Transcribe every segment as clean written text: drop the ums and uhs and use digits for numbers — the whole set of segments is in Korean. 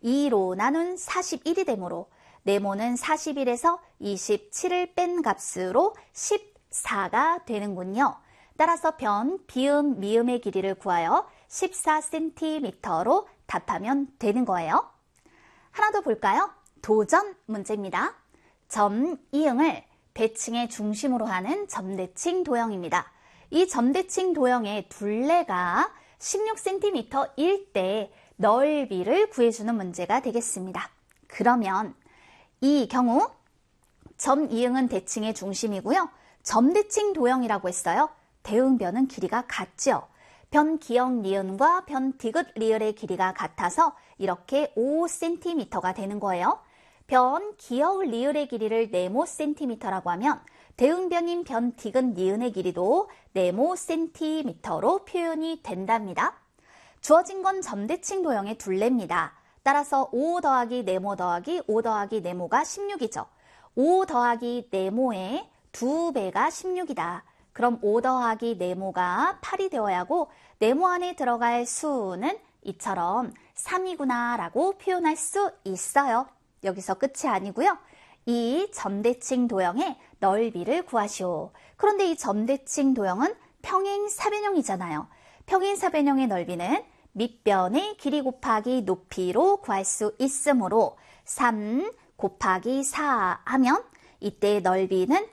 2로 나눈 41이 되므로 네모는 41에서 27을 뺀 값으로 14가 되는군요. 따라서 변, 비음, 미음의 길이를 구하여 14cm로 답하면 되는 거예요. 하나 더 볼까요? 도전 문제입니다. 점, 이응을 대칭의 중심으로 하는 점대칭 도형입니다. 이 점대칭 도형의 둘레가 16cm일 때 넓이를 구해주는 문제가 되겠습니다. 그러면 이 경우 점, 이응은 대칭의 중심이고요. 점대칭 도형이라고 했어요. 대응변은 길이가 같죠. 변, 기역, 니은과 변, 디귿, 리을의 길이가 같아서 이렇게 5cm가 되는 거예요. 변, 기역, 리을의 길이를 네모 cm라고 하면 대응변인 변, 디귿, 니은의 길이도 네모 cm로 표현이 된답니다. 주어진 건 점대칭 도형의 둘레입니다. 따라서 5 더하기 네모 더하기 5 더하기 네모가 16이죠. 5 더하기 네모의 2배가 16이다. 그럼 5 더하기 네모가 8이 되어야 하고 네모 안에 들어갈 수는 이처럼 3이구나 라고 표현할 수 있어요. 여기서 끝이 아니고요. 이 점대칭 도형의 넓이를 구하시오. 그런데 이 점대칭 도형은 평행사변형이잖아요. 평행사변형의 넓이는 밑변의 길이 곱하기 높이로 구할 수 있으므로 3 곱하기 4 하면 이때 넓이는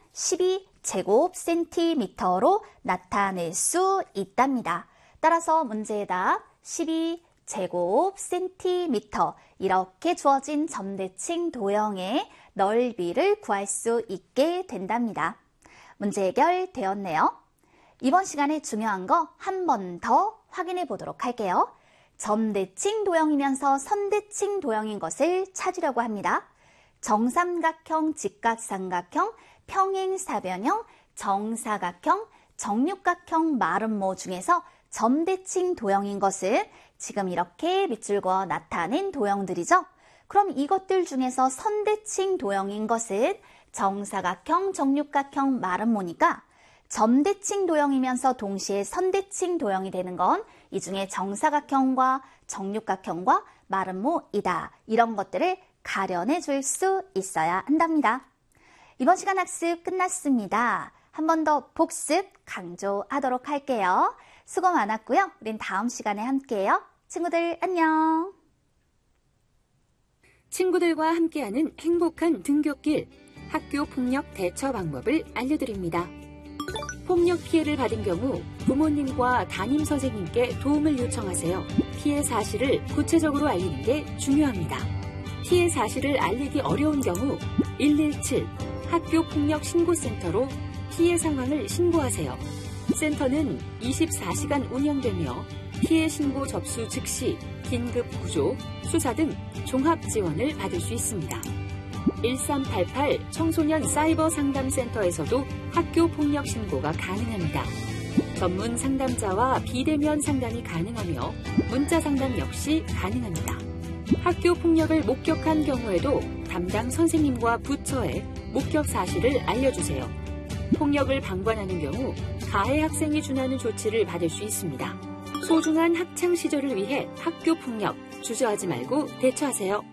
12제곱센티미터로 나타낼 수 있답니다. 따라서 문제의 답 12제곱센티미터 이렇게 주어진 점대칭 도형의 넓이를 구할 수 있게 된답니다. 문제 해결되었네요. 이번 시간에 중요한 거 한 번 더 확인해 보도록 할게요. 점대칭 도형이면서 선대칭 도형인 것을 찾으려고 합니다. 정삼각형, 직각삼각형, 평행사변형, 정사각형, 정육각형, 마름모 중에서 점대칭 도형인 것은 지금 이렇게 밑줄 그어 나타낸 도형들이죠. 그럼 이것들 중에서 선대칭 도형인 것은 정사각형, 정육각형, 마름모니까 점대칭 도형이면서 동시에 선대칭 도형이 되는 건 이 중에 정사각형과 정육각형과 마름모이다. 이런 것들을 가려내 줄 수 있어야 한답니다. 이번 시간 학습 끝났습니다. 한 번 더 복습 강조하도록 할게요. 수고 많았고요. 우린 다음 시간에 함께해요. 친구들 안녕. 친구들과 함께하는 행복한 등굣길 학교 폭력 대처 방법을 알려드립니다. 폭력 피해를 받은 경우 부모님과 담임 선생님께 도움을 요청하세요. 피해 사실을 구체적으로 알리는 게 중요합니다. 피해 사실을 알리기 어려운 경우 117 학교폭력신고센터로 피해 상황을 신고하세요. 센터는 24시간 운영되며 피해 신고 접수 즉시 긴급 구조, 수사 등 종합 지원을 받을 수 있습니다. 1388 청소년 사이버 상담센터에서도 학교 폭력 신고가 가능합니다. 전문 상담자와 비대면 상담이 가능하며 문자 상담 역시 가능합니다. 학교 폭력을 목격한 경우에도 담당 선생님과 부처에 목격 사실을 알려주세요. 폭력을 방관하는 경우 가해 학생이 준하는 조치를 받을 수 있습니다. 소중한 학창 시절을 위해 학교 폭력 주저하지 말고 대처하세요.